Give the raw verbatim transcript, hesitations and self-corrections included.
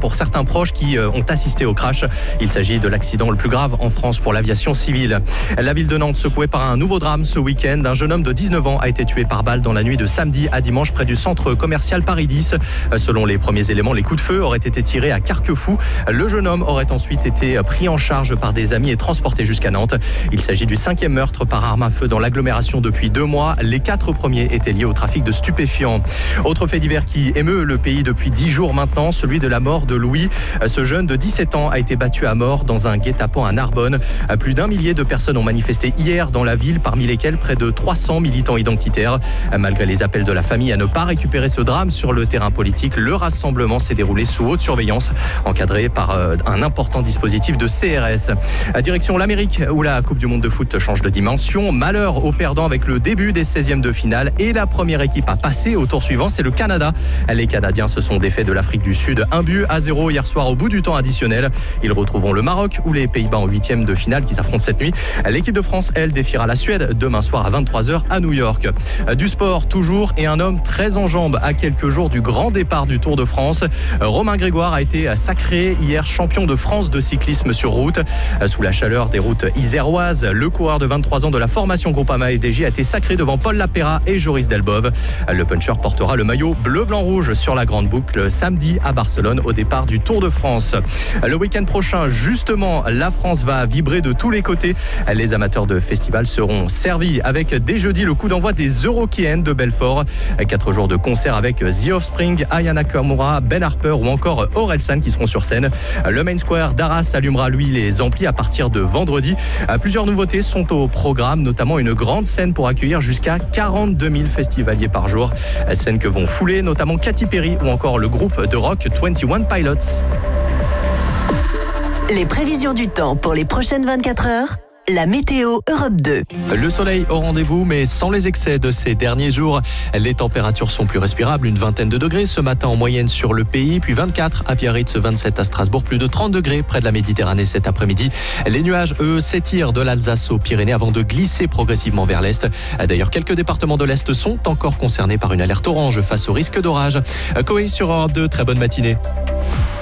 pour certains proches qui ont assisté au crash. Il s'agit de l'accident le plus grave en France pour l'aviation civile. La ville de Nantes secouée par un nouveau drame ce week-end. Un jeune homme de dix-neuf ans a été tué par balle dans la nuit de samedi à dimanche près du centre commercial Paris dix. Selon les premiers éléments, les coups de feu auraient été tirés à Carquefou. Le jeune homme aurait ensuite été pris en charge par des amis et transporté jusqu'à Nantes. Il s'agit du cinquième meurtre par arme à feu dans l'agglomération depuis deux mois. Les quatre premiers étaient liés au trafic de stupéfiants. Autre fait divers qui émeut le pays depuis dix jours maintenant, celui de la mort de Louis. Ce jeune de dix-sept ans a été battu à mort dans un guet-apens à Narbonne. Plus d'un millier de personnes ont manifesté hier dans la ville, parmi lesquelles près de trois cents militants identitaires. Malgré les appels de la famille à ne pas récupérer ce drame sur le terrain politique, le rassemblement s'est déroulé sous haute surveillance, encadré par un important dispositif de C R S. Direction l'Amérique, où la Coupe du Monde de foot change de dimension. Malheur aux perdants avec le début des seizièmes de finale et la première équipe à passer au tour suivant, c'est le Canada. Les Canadiens se sont défaits de l'Afrique du Sud, un but à zéro hier soir au bout du temps additionnel. Ils retrouveront le Maroc ou les Pays-Bas en huitième de finale qui s'affrontent cette nuit. L'équipe de France, elle, défiera la Suède demain soir à vingt-trois heures à New York. Du sport toujours et un homme très en jambes à quelques jours du grand départ du Tour de France. Romain Grégoire a été sacré hier champion de France de cyclisme sur route. Sous la chaleur des routes iséroises, le coureur de vingt-trois ans de la formation Groupama F D J a été sacré devant Paul Lapéra et Joris Delbove. Le puncher portera le maillot bleu-blanc-rouge sur la grande boucle samedi à Barcelone au départ du Tour de France. Le week-end prochain, justement, la France va vibrer de tous les côtés. Les amateurs de festival seront servis avec dès jeudi le coup d'envoi des Eurokéennes de Belfort. Quatre jours de concert avec The Offspring, Aya Nakamura, Ben Harper ou encore Orelsan qui seront sur scène. Le Main Square d'Arras allumera lui les amplis à partir de vendredi. Plusieurs nouveautés sont au programme, notamment une grande scène pour accueillir jusqu'à quarante-deux mille festivaliers par jour. Scène que vont fouler notamment Katy Perry ou encore le groupe de rock vingt et un Pilots. Les prévisions du temps pour les prochaines vingt-quatre heures. La météo Europe deux. Le soleil au rendez-vous, mais sans les excès de ces derniers jours. Les températures sont plus respirables, une vingtaine de degrés ce matin en moyenne sur le pays, puis vingt-quatre à Biarritz, vingt-sept à Strasbourg, plus de trente degrés près de la Méditerranée cet après-midi. Les nuages, eux, s'étirent de l'Alsace aux Pyrénées avant de glisser progressivement vers l'Est. D'ailleurs, quelques départements de l'Est sont encore concernés par une alerte orange face au risque d'orage. Koé sur Europe deux, très bonne matinée.